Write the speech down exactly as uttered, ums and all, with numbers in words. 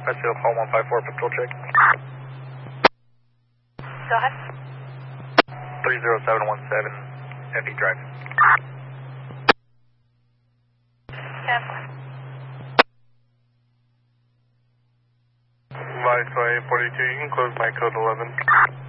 That's still call one five four patrol check. Go ahead. three zero seven one seven, F E Drive. Cancel. Light eight forty-two, you can close my code eleven.